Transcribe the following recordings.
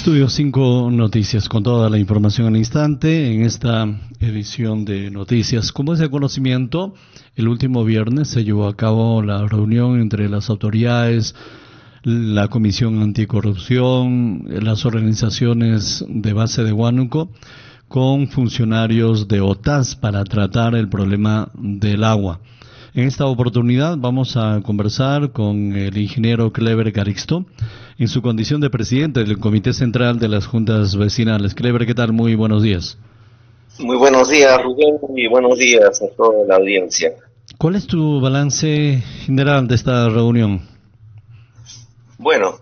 Estudio 5 Noticias, con toda la información al instante en esta edición de Noticias. Como es de conocimiento, el último viernes se llevó a cabo la reunión entre las autoridades, la Comisión Anticorrupción, las organizaciones de base de Huánuco, con funcionarios de OTAS para tratar el problema del agua. En esta oportunidad vamos a conversar con el ingeniero Cleber Carixto, en su condición de presidente del Comité Central de las Juntas Vecinales. Cleber, ¿qué tal? Muy buenos días. Muy buenos días, Rubén, y buenos días a toda la audiencia. ¿Cuál es tu balance general de esta reunión? Bueno,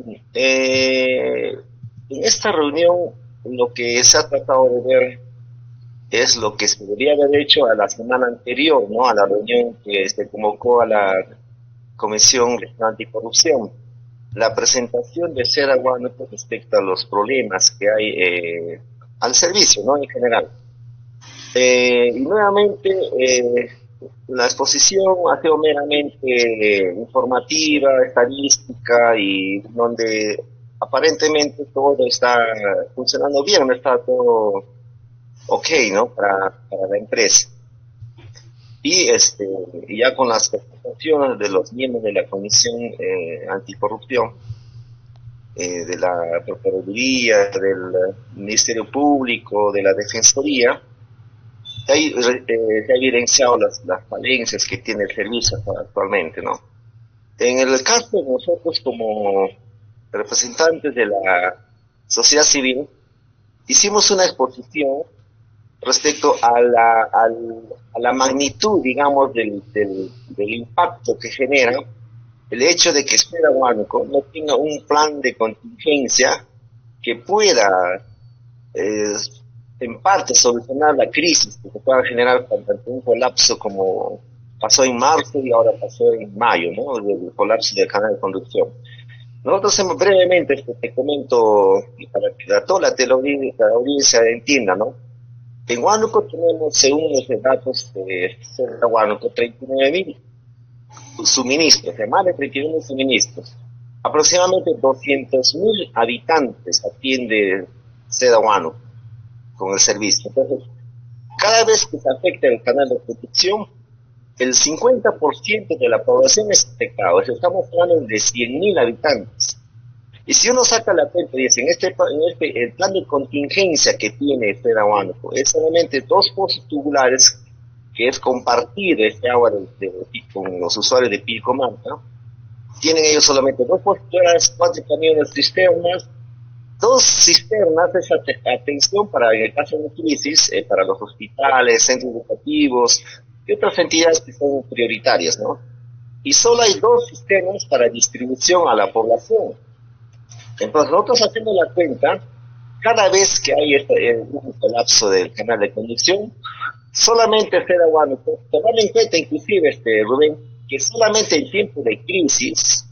en esta reunión lo que se ha tratado de ver es lo que se debería haber hecho a la semana anterior, ¿no? A la reunión que se convocó a la Comisión Anticorrupción. La presentación de Seda Huánuco respecto a los problemas que hay al servicio, ¿no? En general. Y nuevamente, la exposición ha sido meramente informativa, estadística, y donde aparentemente todo está funcionando bien, no está todo ok, ¿no? Para la empresa. Y ya con las presentaciones de los miembros de la Comisión Anticorrupción, de la Procuraduría, del Ministerio Público, de la Defensoría, se ha evidenciado las falencias que tiene el servicio actualmente, ¿no? En el caso de nosotros como representantes de la sociedad civil, hicimos una exposición respecto a la magnitud, digamos, del impacto que genera el hecho de que Seda Huánuco no tenga un plan de contingencia que pueda, en parte, solucionar la crisis que se pueda generar ante un colapso como pasó en marzo y ahora pasó en mayo, ¿no? El colapso del canal de conducción. Nosotros brevemente te comento, para que toda la audiencia entienda, ¿no? En Huánuco tenemos, según los datos de Seda Huánuco, 39.000 suministros, más de 39.000 suministros. Aproximadamente 200.000 habitantes atiende Seda Huánuco con el servicio. Entonces, cada vez que se afecta el canal de producción, el 50% de la población es afectada. O sea, estamos hablando de 100.000 habitantes. Y si uno saca la cuenta y dice, el plan de contingencia que tiene Seda Huánuco es solamente 2 pozos tubulares, que es compartir este agua con los usuarios de Pilcomayo, ¿no? Tienen ellos solamente 2 pozos tubulares, 4 camiones cisternas, 2 cisternas, esa atención para, en el caso de crisis, para los hospitales, centros educativos y otras entidades que son prioritarias, ¿no? Y solo hay 2 cisternas para distribución a la población. Entonces, nosotros hacemos la cuenta, cada vez que hay un colapso del canal de conducción, solamente Seda Huánuco, tomando en cuenta inclusive, Rubén, que solamente en tiempo de crisis,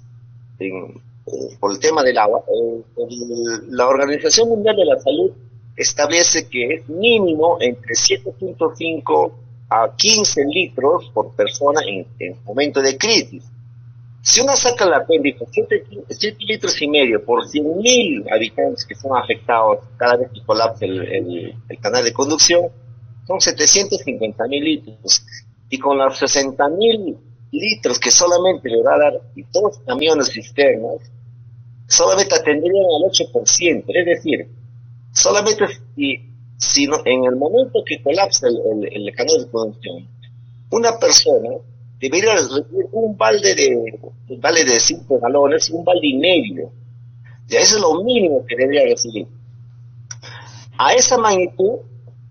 por el tema del agua, la Organización Mundial de la Salud establece que es mínimo entre 7.5 a 15 litros por persona en momento de crisis. Si uno saca la cuenta, 7 litros y medio por 100.000 habitantes que son afectados cada vez que colapsa el canal de conducción, son 750.000 litros. Y con los 60.000 litros que solamente le va a dar 2 camiones cisternas, solamente atenderían al 8%. Es decir, solamente si no, en el momento que colapsa el canal de conducción, una persona debería recibir un balde de 5 galones, un balde y medio. Ya eso es lo mínimo que debería recibir. A esa magnitud,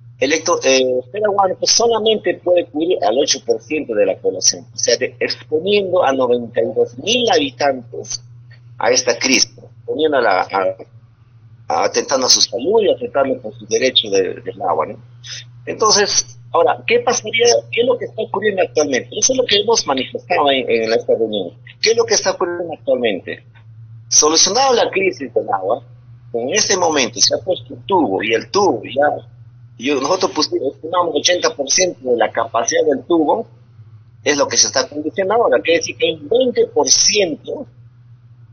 Seda Huánuco solamente puede cubrir al 8% de la población, o sea, exponiendo a 92.000 habitantes a esta crisis, poniendo atentando a su salud y atentando con su derecho del agua, ¿no? Entonces, ahora, ¿qué pasaría? ¿Qué es lo que está ocurriendo actualmente? Eso es lo que hemos manifestado en esta reunión. ¿Qué es lo que está ocurriendo actualmente? Solucionado la crisis del agua, en este momento se ha puesto un tubo, y el tubo nosotros estimamos 80% de la capacidad del tubo, es lo que se está conduciendo ahora. Quiere decir que hay un 20%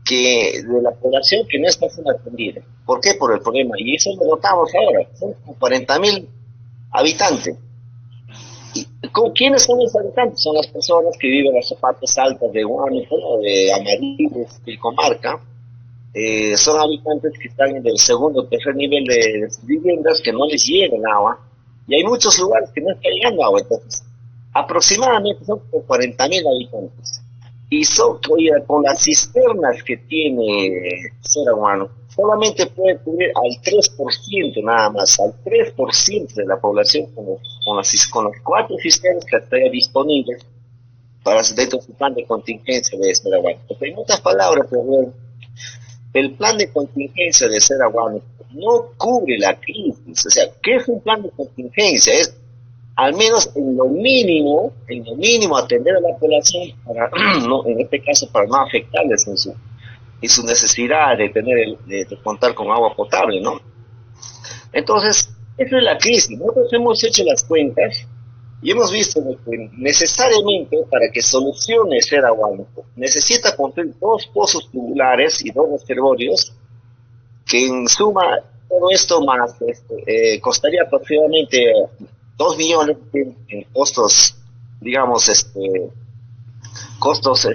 que de la población que no está siendo atendida. ¿Por qué? Por el problema. Y eso lo notamos ahora. Son 40.000 habitantes. ¿Quiénes son los habitantes? Son las personas que viven en las partes altas de Huánuco, de Amarillo, de comarca. Son habitantes que están en el segundo o tercer nivel de sus viviendas, que no les llega el agua. Y hay muchos lugares que no está llegando agua. Entonces, aproximadamente son 40.000 habitantes. Y con las cisternas que tiene Seraguano, solamente puede cubrir al 3% nada más, al 3% de la población con las 4 cisternas que están disponibles para dentro de su plan de contingencia de Seraguano. Porque en otras palabras, el plan de contingencia de Seraguano no cubre la crisis. O sea, ¿qué es un plan de contingencia? Es al menos en lo mínimo atender a la población para, no, en este caso, para no afectarles en su necesidad de contar con agua potable, ¿no? Entonces, esa es la crisis. Nosotros hemos hecho las cuentas y hemos visto que necesariamente para que solucione Seraguano necesita construir 2 pozos tubulares y 2 reservorios, que en suma todo esto más costaría aproximadamente 2 millones en costos, digamos, costos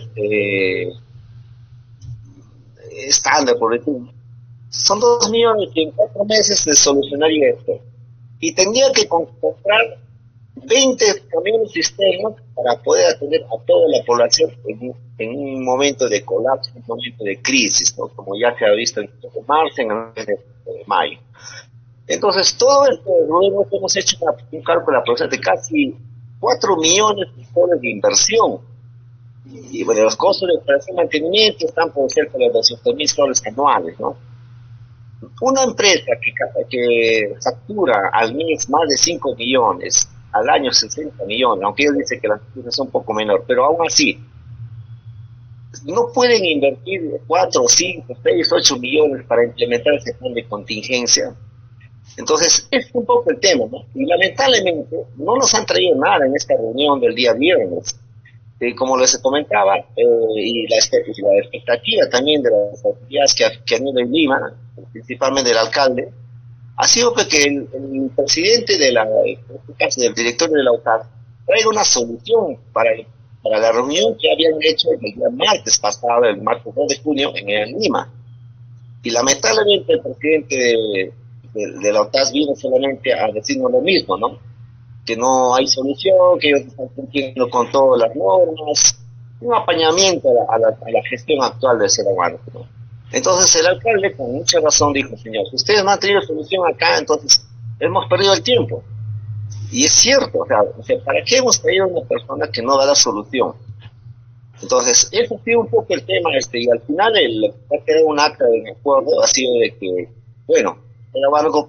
estándar, por decir. Son 2 millones que en 4 meses se solucionaría esto. Y tendría que comprar 20 camiones cisternas para poder atender a toda la población en un momento de colapso, en un momento de crisis, ¿no? Como ya se ha visto en marzo, en el mes de mayo. Entonces, todo esto, luego hemos hecho un cálculo de casi 4 millones de soles de inversión. Y bueno, los costos de operación y mantenimiento están por cerca de 200.000 soles anuales, ¿no? Una empresa que factura al mes más de 5 millones, al año 60 millones, aunque ellos dicen que las cifras son un poco menor, pero aún así, no pueden invertir 4, 5, 6, 8 millones para implementar ese plan de contingencia. Entonces, es un poco el tema, ¿no? Y lamentablemente no nos han traído nada en esta reunión del día viernes. Como les comentaba, y la expectativa también de las autoridades que han ido en Lima, principalmente del alcalde, ha sido que el presidente en este caso del directorio de la OTAN, traiga una solución para la reunión que habían hecho el día martes pasado, el martes 2 de junio, en Lima. Y lamentablemente el presidente de la OTAN vino solamente a decirnos lo mismo, ¿no? Que no hay solución, que ellos están cumpliendo con todas las normas, un apañamiento a la gestión actual de Seraguano, ¿no? Entonces el alcalde con mucha razón dijo: señor, si ustedes no han tenido solución acá, entonces hemos perdido el tiempo. Y es cierto, o sea, ¿para qué hemos traído a una persona que no da la solución? Entonces, eso ha sido un poco el tema, y al final ha quedado un acta de acuerdo, ha sido de que, bueno, Seraguano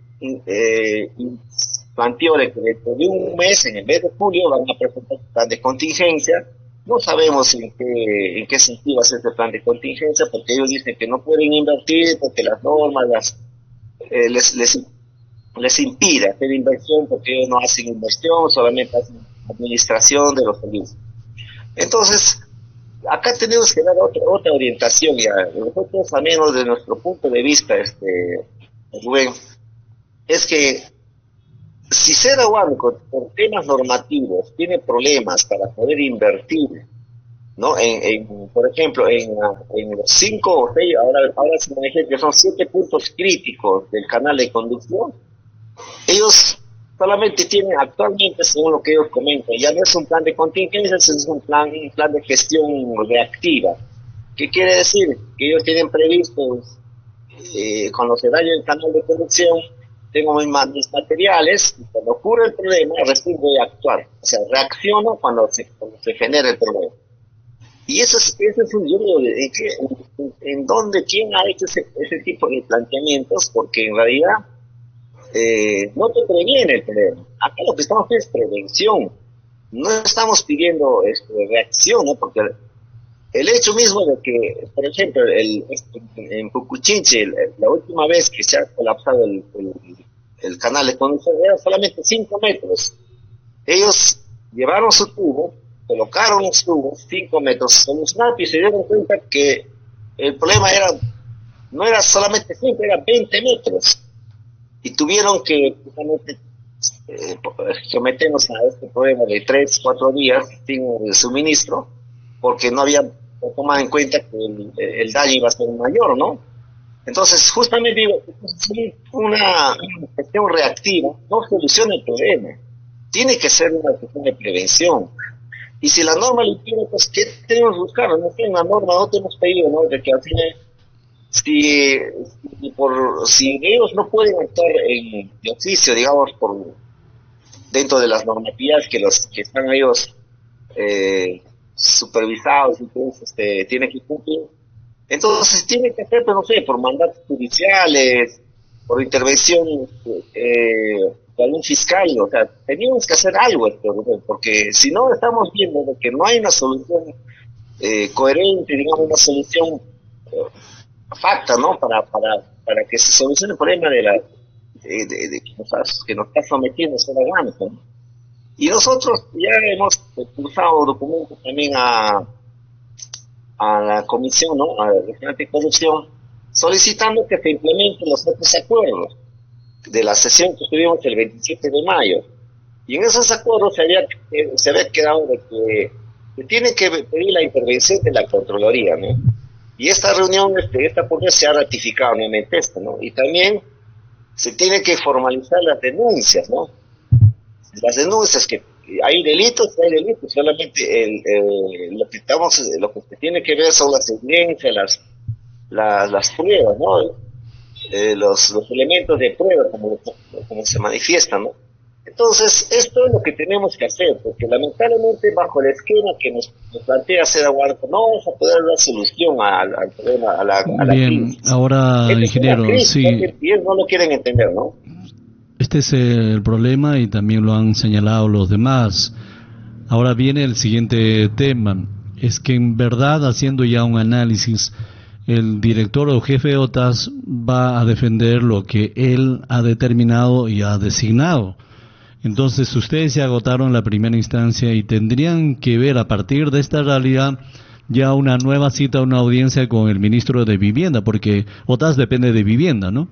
planteó de que dentro de un mes, en el mes de julio, van a presentar un plan de contingencia. No sabemos en qué sentido va a ser ese plan de contingencia, porque ellos dicen que no pueden invertir, porque las normas les impide hacer inversión, porque ellos no hacen inversión, solamente hacen administración de los servicios. Entonces, acá tenemos que dar otra orientación ya. Nosotros, al menos de nuestro punto de vista, Rubén, es que si Seraguano, por temas normativos, tiene problemas para poder invertir, ¿no? Por ejemplo, en los 5 o 6, ahora se me dice que son 7 puntos críticos del canal de conducción, ellos solamente tienen actualmente, según lo que ellos comentan, ya no es un plan de contingencia, es un plan de gestión reactiva. ¿Qué quiere decir? Que ellos tienen previstos, cuando se daña el canal de conducción, tengo mis materiales, y cuando ocurre el problema, recién voy a actuar. O sea, reacciono cuando se genera el problema. Y ese es un yo en donde quién ha hecho ese tipo de planteamientos, porque en realidad no te previene el problema. Acá lo que estamos haciendo es prevención. No estamos pidiendo reacción, ¿no? Porque el hecho mismo de que, por ejemplo, en Pucuchinche, la última vez que se ha colapsado el canal de conducción era solamente 5 metros. Ellos llevaron su tubo, colocaron los tubos 5 metros, solucionaron y se dieron cuenta que el problema no era solamente 5, era 20 metros. Y tuvieron que justamente someternos a este problema de 3, 4 días sin suministro, porque no había tomado en cuenta que el daño iba a ser mayor, ¿no? Entonces, justamente digo, una cuestión reactiva no soluciona el problema. Tiene que ser una cuestión de prevención. Y si la norma lo tiene, pues, ¿qué tenemos que buscar? No sé, una norma, no te hemos pedido, ¿no? De que al final, si ellos no pueden actuar de oficio, digamos, dentro de las normativas que están ellos supervisados y entonces tienen que cumplir, entonces tiene que hacer, pues, no sé, por mandatos judiciales, por intervención de algún fiscal, o sea, tenemos que hacer algo, porque si no estamos viendo de que no hay una solución coherente, digamos, una solución facta, ¿no? Para que se solucione el problema que nos está sometiendo ese aguante, ¿no? Y nosotros ya hemos cursado documentos también a la comisión, ¿no? A la Regional Anticorrupción, solicitando que se implementen los otros acuerdos de la sesión que tuvimos el 27 de mayo. Y en esos acuerdos se había quedado de que se tiene que pedir la intervención de la Contraloría, ¿no? Y esta reunión, esta ponencia se ha ratificado nuevamente esto, ¿no? Y también se tiene que formalizar las denuncias, ¿no? Las denuncias, que hay delitos, solamente lo que se tiene que ver son las evidencias, las pruebas, ¿no? Los elementos de prueba, como se manifiestan, ¿no? Entonces, esto es lo que tenemos que hacer, porque lamentablemente bajo el esquema que nos plantea Seda Huarco, no vamos a poder dar solución al problema, a la Bien, crisis. ahora, ingeniero, crisis, sí. Y ellos no lo quieren entender, ¿no? Este es el problema y también lo han señalado los demás. Ahora viene el siguiente tema. Es que en verdad, haciendo ya un análisis, el director o jefe de OTAS va a defender lo que él ha determinado y ha designado. Entonces ustedes ya agotaron la primera instancia y tendrían que ver a partir de esta realidad ya una nueva cita, una audiencia con el ministro de Vivienda, porque OTAS depende de Vivienda, ¿no?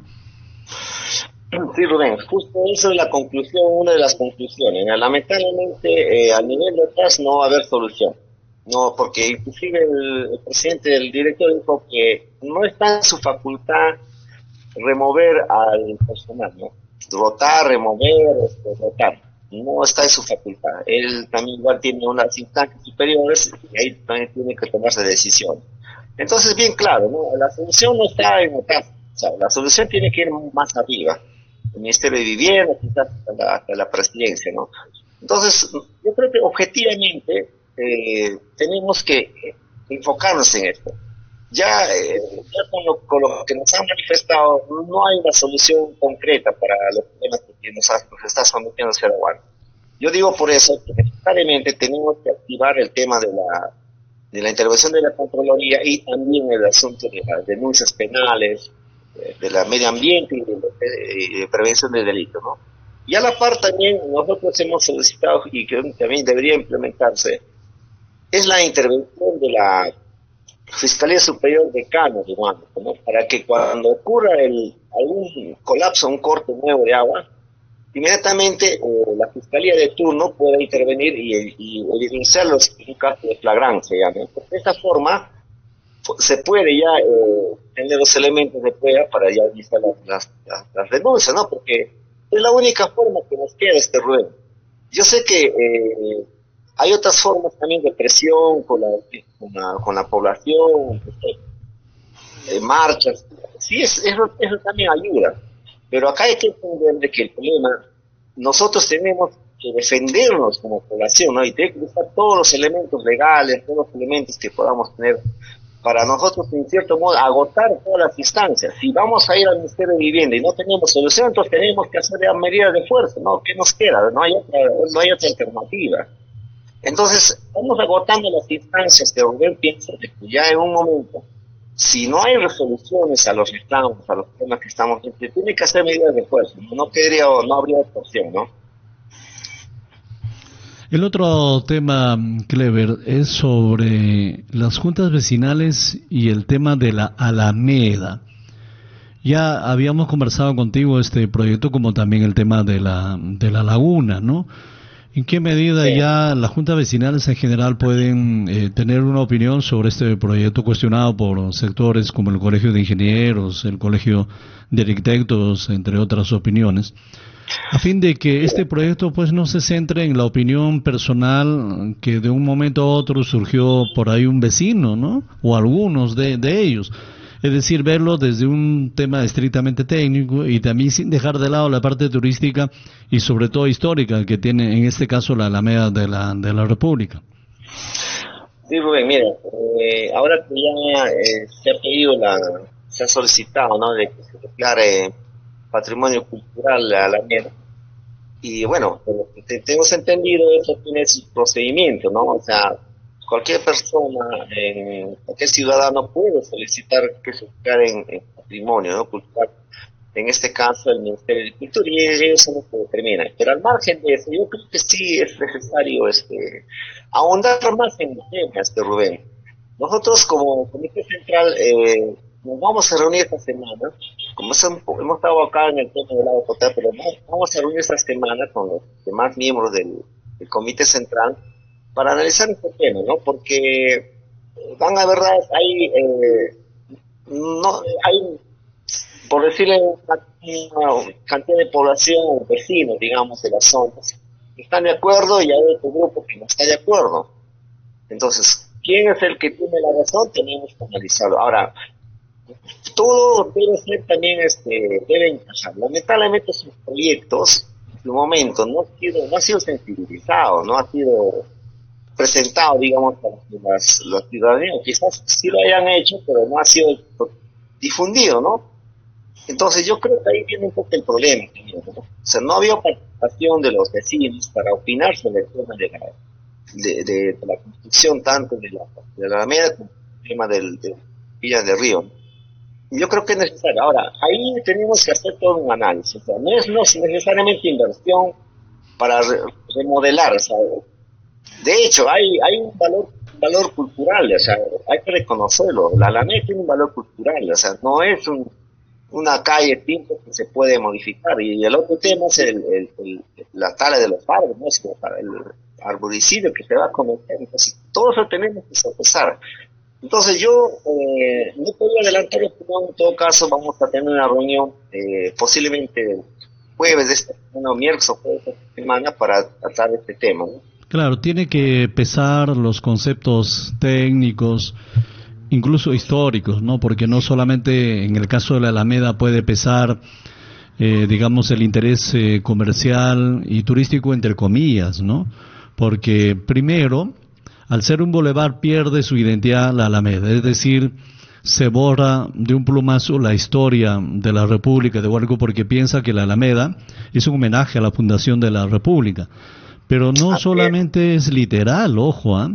Sí, Rubén, justo esa es la conclusión, una de las conclusiones. Lamentablemente, a nivel de OTAS no va a haber solución. No, porque inclusive el presidente del director dijo que no está en su facultad remover al personal, ¿no? Rotar, remover, rotar. No está en su facultad. Él también igual tiene unas instancias superiores y ahí también tiene que tomarse decisiones. Entonces, bien claro, ¿no? La solución no está en OTAS. O sea, la solución tiene que ir más arriba. El Ministerio de Vivienda, quizás hasta la presidencia, ¿no? Entonces, yo creo que objetivamente tenemos que enfocarnos en esto. Ya con lo que nos han manifestado, no hay una solución concreta para los problemas que nos está sometiendo Seda Huarco. Yo digo por eso que necesariamente tenemos que activar el tema de la intervención de la Contraloría y también el asunto de las denuncias penales, de la medio ambiente y de prevención de delitos, ¿no? Y a la par también nosotros hemos solicitado, y que también debería implementarse, es la intervención de la Fiscalía Superior de Canos, digamos, ¿no? Para que cuando ocurra algún colapso, un corte nuevo de agua, inmediatamente la Fiscalía de turno pueda intervenir y evidenciar un caso de flagrancia, ¿no? De esta forma se puede ya tener los elementos de prueba para ya iniciar las denuncias, ¿no? Porque es la única forma que nos queda ruego. Yo sé que hay otras formas también de presión con la población, marchas. Sí, eso también ayuda. Pero acá hay que entender de que el problema, nosotros tenemos que defendernos como población, ¿no? Y tenemos que buscar todos los elementos legales, todos los elementos que podamos tener para nosotros, en cierto modo, agotar todas las instancias. Si vamos a ir al Ministerio de Vivienda y no tenemos solución, entonces tenemos que hacer medidas de fuerza, ¿no? ¿Qué nos queda? No hay otra alternativa. Entonces, vamos agotando las instancias que Rubén piensa de que ya en un momento, si no hay resoluciones a los reclamos, a los temas que estamos, se tiene que hacer medidas de fuerza, no habría otra opción, ¿no? El otro tema, Clever, es sobre las juntas vecinales y el tema de la Alameda. Ya habíamos conversado contigo este proyecto como también el tema de la laguna, ¿no? ¿En qué medida Sí. ya las juntas vecinales en general pueden tener una opinión sobre este proyecto cuestionado por sectores como el Colegio de Ingenieros, el Colegio de Arquitectos, entre otras opiniones, a fin de que este proyecto pues no se centre en la opinión personal que de un momento a otro surgió por ahí un vecino, ¿no? O algunos de ellos. Es decir, verlo desde un tema estrictamente técnico y también sin dejar de lado la parte turística y sobre todo histórica que tiene en este caso la Alameda de la República. Sí, Rubén, mira, ahora que ya se ha solicitado, ¿no? De que se declare patrimonio cultural la Alameda. Y bueno, por lo que tenemos entendido, eso tiene su procedimiento, ¿no? O sea, cualquier persona, cualquier ciudadano puede solicitar que se declare en patrimonio, ¿no? Cultural. En este caso, el Ministerio de Cultura, y ellos son los que determinan. Pero al margen de eso, yo creo que sí es necesario ahondar más en el tema, Rubén. Nosotros como Comité Central nos vamos a reunir esta semana, como hemos estado acá en el tema del agua potable, pero vamos a reunir esta semana con los demás miembros del Comité Central para analizar este tema, ¿no? Porque van a ver, no, hay, por decirle, una cantidad de población, vecinos, digamos, de las zonas, que están de acuerdo y hay otro grupo que no está de acuerdo. Entonces, ¿quién es el que tiene la razón? Tenemos que analizarlo. Ahora, todo debe ser también, debe encajar. Lamentablemente sus proyectos, en su momento, no ha sido sensibilizado, no ha sido presentado, digamos, a los ciudadanos. Quizás sí lo hayan hecho, pero no ha sido difundido, ¿no? Entonces yo creo que ahí viene un poco el problema también, ¿no? O sea, no había participación de los vecinos para opinar sobre el tema de la construcción tanto de la Alameda como el tema de Villa del Río. Y yo creo que es necesario. Ahora, ahí tenemos que hacer todo un análisis. O sea, no es necesariamente inversión para remodelar. O sea, de hecho, hay un valor cultural, o sea, hay que reconocerlo. La Alameda tiene un valor cultural, o sea, no es una calle simple que se puede modificar. Y el otro tema es la tala de los árboles, ¿no? Es como para el arboricidio que se va a cometer. Entonces, todo eso tenemos que sopesar. Entonces, yo no puedo adelantar, pero en todo caso vamos a tener una reunión posiblemente jueves de esta semana, o miércoles o jueves de esta semana para tratar este tema, ¿no? Claro, tiene que pesar los conceptos técnicos, incluso históricos, ¿no? Porque no solamente en el caso de la Alameda puede pesar, digamos, el interés comercial y turístico, entre comillas, ¿no? Porque primero, al ser un bulevar pierde su identidad la Alameda, es decir, se borra de un plumazo la historia de la República de Huánuco porque piensa que la Alameda es un homenaje a la fundación de la República. Pero no solamente es literal, ojo, ¿eh?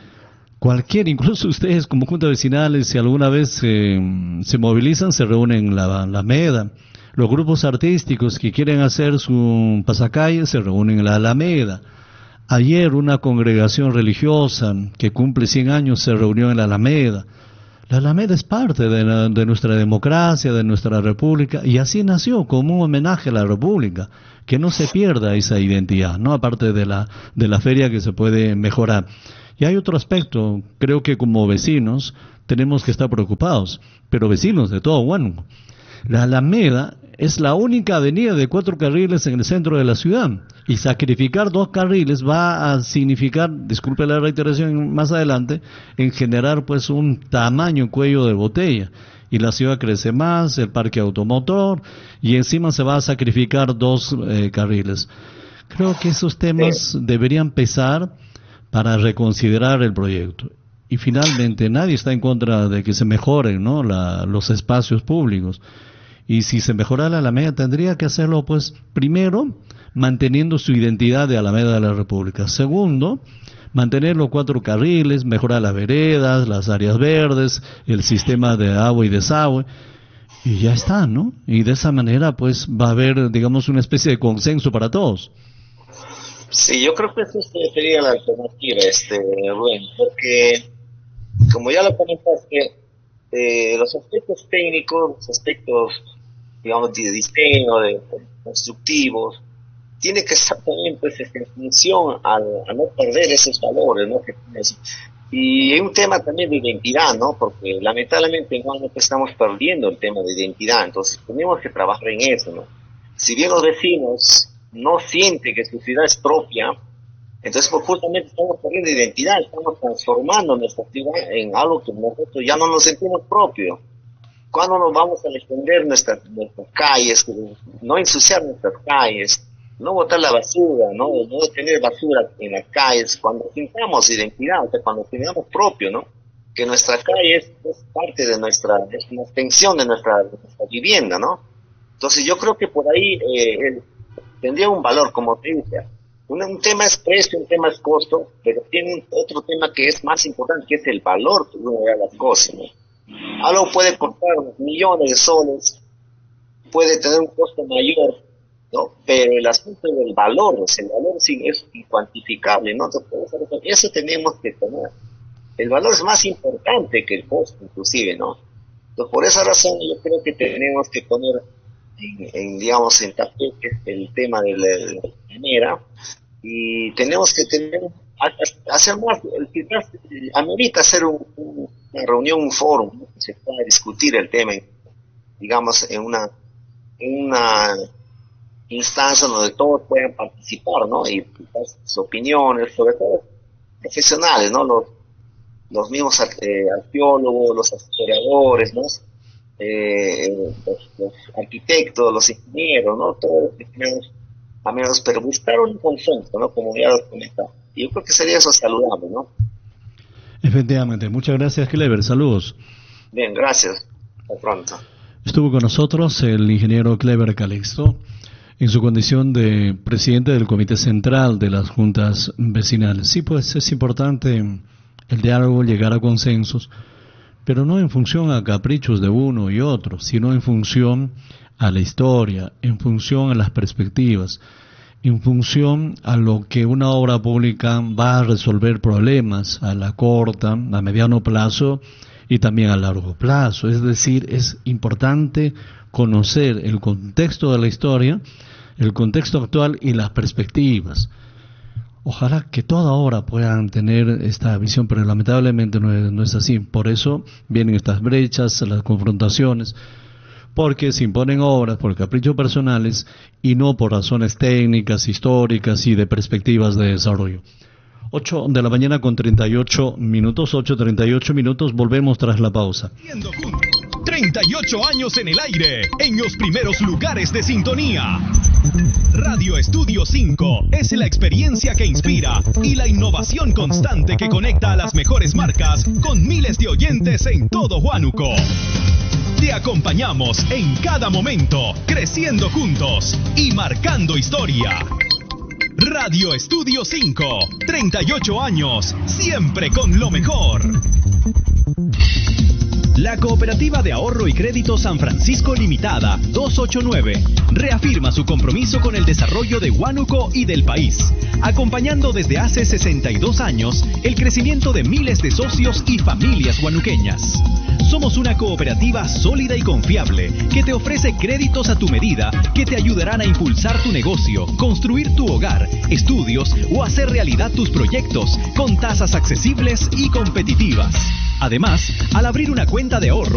Incluso ustedes como juntas vecinales, si alguna vez se movilizan, se reúnen en la Alameda. Los grupos artísticos que quieren hacer su pasacalle se reúnen en la Alameda. Ayer una congregación religiosa que cumple 100 años se reunió en la Alameda. La Alameda es parte de nuestra democracia, de nuestra república, y así nació como un homenaje a la república, que no se pierda esa identidad, ¿no? Aparte de la feria que se puede mejorar. Y hay otro aspecto, creo que como vecinos tenemos que estar preocupados, pero vecinos de todo Huánuco. La Alameda es la única avenida de 4 carriles en el centro de la ciudad, y sacrificar 2 carriles va a significar, disculpe la reiteración más adelante, en generar pues un tamaño cuello de botella, y la ciudad crece más, el parque automotor, y encima se va a sacrificar 2 carriles. Creo que esos temas deberían pesar para reconsiderar el proyecto. Y finalmente nadie está en contra de que se mejoren, ¿no? los espacios públicos. Y si se mejora la Alameda, tendría que hacerlo, pues, primero, manteniendo su identidad de Alameda de la República. Segundo, mantener los 4 carriles, mejorar las veredas, las áreas verdes, el sistema de agua y desagüe. Y ya está, ¿no? Y de esa manera, pues, va a haber, digamos, una especie de consenso para todos. Sí, yo creo que eso sería la alternativa, bueno, porque como ya lo comentaste, los aspectos técnicos, los aspectos, digamos, de diseño, de constructivos, tiene que estar también pues, en función a no perder esos valores, ¿no? Y hay un tema también de identidad, ¿no? Porque lamentablemente en Huánuco estamos perdiendo el tema de identidad, entonces tenemos que trabajar en eso, ¿no? Si bien los vecinos no sienten que su ciudad es propia, entonces pues, justamente estamos perdiendo identidad, estamos transformando nuestra ciudad en algo que nosotros ya no nos sentimos propio. ¿Cuándo nos vamos a defender nuestras calles, no ensuciar nuestras calles, no botar la basura, no tener basura en las calles, cuando sintamos identidad, o sea, cuando tengamos propio, ¿no? Que nuestra calle es parte de es una extensión de nuestra vivienda, ¿no? Entonces yo creo que por ahí tendría un valor, como te dije. Un tema es precio, un tema es costo, pero tiene otro tema que es más importante, que es el valor que uno da a las cosas, ¿no? Algo puede costar millones de soles, puede tener un costo mayor, ¿no? Pero el asunto del valor, o sea, el valor sí es incuantificable, ¿no? Entonces, eso tenemos que tener. El valor es más importante que el costo, inclusive, ¿no? Entonces, por esa razón, yo creo que tenemos que poner digamos, en tapete el tema de la manera, y tenemos que hacer más, quizás amerita hacer una reunión, un foro, ¿no? Que se pueda discutir el tema, digamos, en una instancia donde todos puedan participar, ¿no? Y dar sus opiniones, sobre todo profesionales, ¿no? Los mismos arqueólogos, los historiadores, ¿no? Los arquitectos, los ingenieros, ¿no? Todos tenemos, a menos, pero buscar un consenso, ¿no? Como ya lo comentaba. Y yo creo que sería eso saludable, ¿no? Efectivamente. Muchas gracias, Clever. Saludos. Bien, gracias. Hasta pronto. Estuvo con nosotros el ingeniero Clever Calixto en su condición de presidente del Comité Central de las Juntas Vecinales. Sí, pues es importante el diálogo, llegar a consensos, pero no en función a caprichos de uno y otro, sino en función a la historia, en función a las perspectivas, en función a lo que una obra pública va a resolver problemas a la corta, a mediano plazo y también a largo plazo. Es decir, es importante conocer el contexto de la historia, el contexto actual y las perspectivas. Ojalá que toda obra puedan tener esta visión, pero lamentablemente no es así. Por eso vienen estas brechas, las confrontaciones, porque se imponen obras por caprichos personales y no por razones técnicas, históricas y de perspectivas de desarrollo. 8 de la mañana con 38 minutos, 8:38 minutos, volvemos tras la pausa. 38 años en el aire, en los primeros lugares de sintonía. Radio Estudio 5 es la experiencia que inspira y la innovación constante que conecta a las mejores marcas con miles de oyentes en todo Huánuco. Te acompañamos en cada momento, creciendo juntos y marcando historia. Radio Estudio 5, 38 años, siempre con lo mejor. La Cooperativa de Ahorro y Crédito San Francisco Limitada 289 reafirma su compromiso con el desarrollo de Huánuco y del país, acompañando desde hace 62 años el crecimiento de miles de socios y familias huanuqueñas. Somos una cooperativa sólida y confiable que te ofrece créditos a tu medida que te ayudarán a impulsar tu negocio, construir tu hogar, estudios o hacer realidad tus proyectos con tasas accesibles y competitivas. Además, al abrir una cuenta de ahorro